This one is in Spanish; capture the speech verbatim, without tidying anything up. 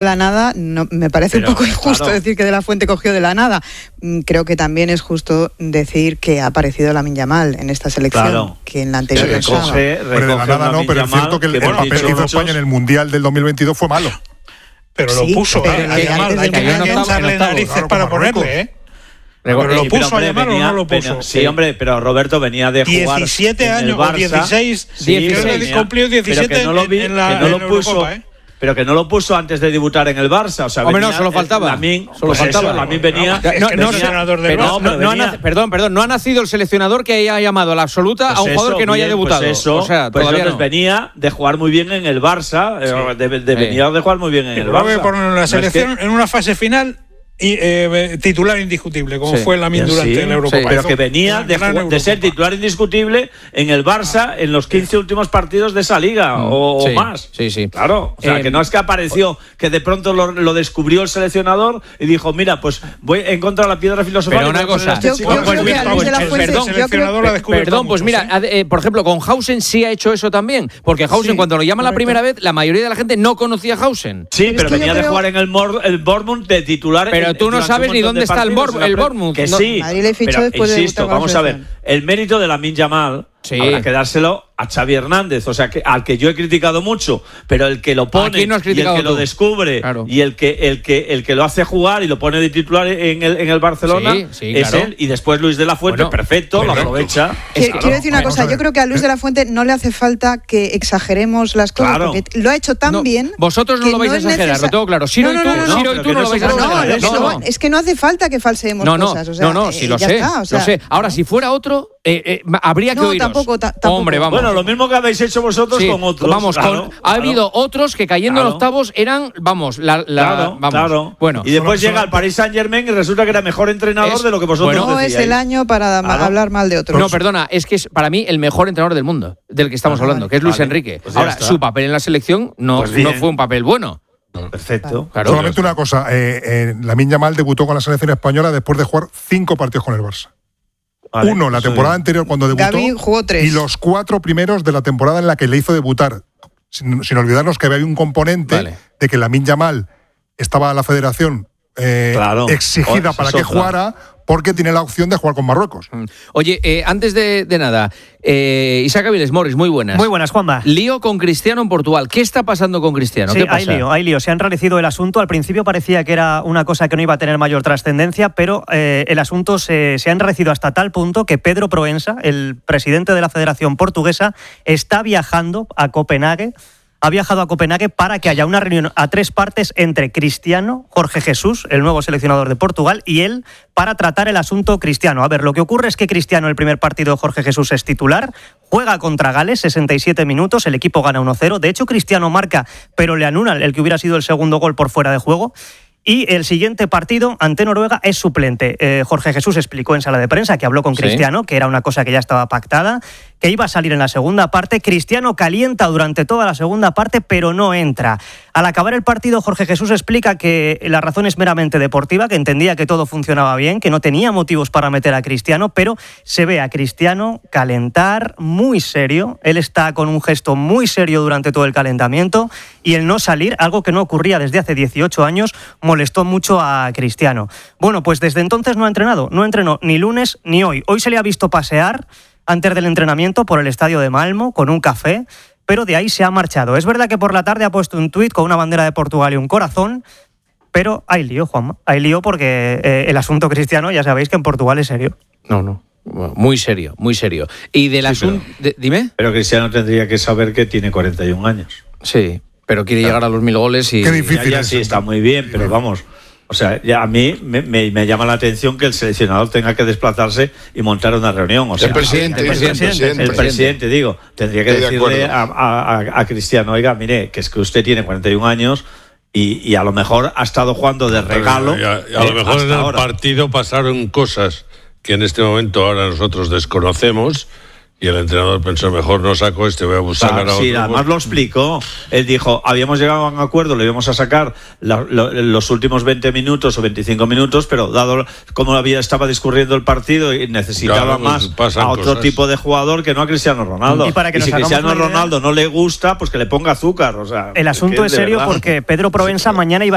la nada, no, me parece pero, un poco injusto claro. decir que De La Fuente cogió de la nada. Creo que también es justo decir que ha aparecido Lamine Yamal en esta selección, claro. que en la anterior no estaba. Pero de la nada no, pero es cierto que el, el papel que hizo España en el Mundial del dos mil veintidós fue malo. Pero lo sí, puso, pero ¿eh? Hay, hay, hay que echarle narices claro, para ponerle, ¿eh? Pero, pero lo puso pero, hombre, a llamar venía, o no lo puso. Venía, sí, hombre, pero Roberto venía de jugar diecisiete años o dieciséis, sí, dieciséis cumplió diecisiete no lo vi, en la, que no lo en puso, Eurocopa, ¿eh? Pero que no lo puso antes de debutar en el Barça, o sea, hombre, venía, no, solo faltaba. Lamine, solo pues faltaba. Eso, Lamine venía, no, no, venía senador del pero, Barça. No, no, no, perdón, perdón, no ha nacido el seleccionador que haya llamado a la absoluta pues a un eso, jugador que no bien, haya debutado. Pues eso, o sea, pues todavía no. venía de jugar muy bien en el Barça, sí. de, de, de venir sí. de jugar muy bien en el Barça. Por la selección es que, en una fase final y eh, titular indiscutible, como sí. fue Lamine durante sí, la Eurocopa. Sí. Pero que venía de, jugar, de ser titular indiscutible en el Barça en los quince últimos partidos de esa liga, mm. o, sí. o más. Sí, sí. Claro, o sea, eh, que no es que apareció, que de pronto lo, lo descubrió el seleccionador y dijo, mira, pues voy en contra de la piedra filosofal. Pero una cosa, yo, yo pues, mira, pues, pues, pues, perdón, creo, perdón pues mira, eh, por ejemplo, con Hausen sí ha hecho eso también, porque Hausen sí, cuando lo llaman la primera vez, la mayoría de la gente no conocía a Hausen. Sí, pero, pero venía de creo... jugar en el, Mor- el Bournemouth de titular. Pero tú no sabes ni ¿dónde está el, Bor- el Bournemouth? Que no, sí, Madrid le fichó pero después insisto, de vamos a ver, el mérito de Lamine Yamal sí. habrá que dárselo a Xavi Hernández, o sea, que al que yo he criticado mucho, pero el que lo pone no y el que tú? lo descubre claro. y el que el que el que lo hace jugar y lo pone de titular en el en el Barcelona sí, sí, es claro. él, y después Luis de la Fuente, bueno, perfecto, lo aprovecha. Que, claro, quiero decir una cosa, yo creo que a Luis de la Fuente no le hace falta que exageremos las cosas, claro. porque lo ha hecho tan no, vosotros bien. Vosotros no lo vais no a exagerar, necesa- lo tengo claro. Siro no, no, y tú, no, no, Siro y tú no lo vais a exagerar. No, no, es que no hace falta que falseemos no, no, cosas. O sea, no, no, sí eh, lo ya sé, está, o sea, lo sé. Ahora, si fuera otro, eh, eh, habría que no, oíros. Tampoco, ta- tampoco. Hombre, vamos. Bueno, lo mismo que habéis hecho vosotros sí, con otros. Vamos, claro, con, claro. ha habido otros que cayendo claro. en octavos eran, vamos, la, la claro, vamos. Claro. Bueno, y después solo, llega el Paris Saint-Germain y resulta que era mejor entrenador es, de lo que vosotros bueno, no decíais. es el año para claro. hablar mal de otros. No, perdona, es que es para mí el mejor entrenador del mundo, del que estamos ah, hablando, vale. que es Luis vale. Enrique. Pues ahora, su papel en la selección no, pues no fue un papel bueno. Perfecto. Claro. Solamente una cosa, eh, eh, Lamine Yamal debutó con la selección española después de jugar cinco partidos con el Barça. Vale, Uno la temporada bien. anterior cuando debutó Gavi jugó tres. Y los cuatro primeros de la temporada en la que le hizo debutar. Sin, sin olvidarnos que había un componente vale. de que Lamine Yamal estaba a la federación eh, claro. exigida oh, para que jugara, porque tiene la opción de jugar con Marruecos. Oye, eh, antes de, de nada, eh, Isaac Aviles Morris, muy buenas. Muy buenas, Juanma. Lío con Cristiano en Portugal. ¿Qué está pasando con Cristiano? Sí, ¿Qué pasa? hay lío, hay lío. Se ha enrarecido el asunto. Al principio parecía que era una cosa que no iba a tener mayor trascendencia, pero eh, el asunto se, se ha enrarecido hasta tal punto que Pedro Proensa, el presidente de la Federación Portuguesa, está viajando a Copenhague ha viajado a Copenhague para que haya una reunión a tres partes entre Cristiano, Jorge Jesús, el nuevo seleccionador de Portugal, y él para tratar el asunto Cristiano. A ver, lo que ocurre es que Cristiano, el primer partido de Jorge Jesús es titular, juega contra Gales, sesenta y siete minutos, el equipo gana uno cero. De hecho, Cristiano marca, pero le anulan el que hubiera sido el segundo gol por fuera de juego. Y el siguiente partido ante Noruega es suplente. Eh, Jorge Jesús explicó en sala de prensa que habló con Cristiano, ¿sí?, que era una cosa que ya estaba pactada, que iba a salir en la segunda parte. Cristiano calienta durante toda la segunda parte, pero no entra. Al acabar el partido, Jorge Jesús explica que la razón es meramente deportiva, que entendía que todo funcionaba bien, que no tenía motivos para meter a Cristiano, pero se ve a Cristiano calentar muy serio. Él está con un gesto muy serio durante todo el calentamiento, y el no salir, algo que no ocurría desde hace dieciocho años, molestó mucho a Cristiano. Bueno, pues desde entonces no ha entrenado, no entrenó ni lunes ni hoy. Hoy se le ha visto pasear antes del entrenamiento por el estadio de Malmo con un café, pero de ahí se ha marchado. Es verdad que por la tarde ha puesto un tuit con una bandera de Portugal y un corazón, pero hay lío, Juanma, hay lío porque eh, el asunto Cristiano, ya sabéis que en Portugal es serio. No, no. Muy serio, muy serio. Y del sí, asunto... Pero, dime. Pero Cristiano tendría que saber que tiene cuarenta y un años. Sí, pero quiere claro. llegar a los mil goles y... Qué difícil. Ya, ya, sí, está muy bien, pero vamos... O sea, ya a mí me, me, me llama la atención que el seleccionador tenga que desplazarse y montar una reunión. O sea, el presidente, el presidente, el presidente, el presidente digo, tendría que Estoy decirle de a, a, a Cristiano, oiga, mire, que es que usted tiene cuarenta y un años y, y a lo mejor ha estado jugando de regalo. Y a, y a lo mejor en el ahora. partido pasaron cosas que en este momento ahora nosotros desconocemos. Y el entrenador pensó, mejor no saco este, voy a buscar ah, a otro. Sí, además lo explicó. Él dijo, habíamos llegado a un acuerdo, le íbamos a sacar la, lo, los últimos veinte minutos o veinticinco minutos, pero dado cómo había, estaba discurriendo el partido y necesitaba claro, pues más a otro cosas. tipo de jugador que no a Cristiano Ronaldo. Y, para que y nos si Cristiano Ronaldo no le gusta, pues que le ponga azúcar. O sea, el asunto es, es serio verdad. Porque Pedro Proensa sí, mañana iba